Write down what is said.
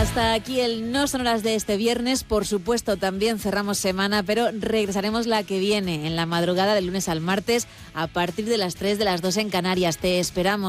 Hasta aquí el No Sonoras de este viernes. Por supuesto, también cerramos semana, pero regresaremos la que viene, en la madrugada del lunes al martes, a partir de las 3 de las 2 en Canarias. Te esperamos.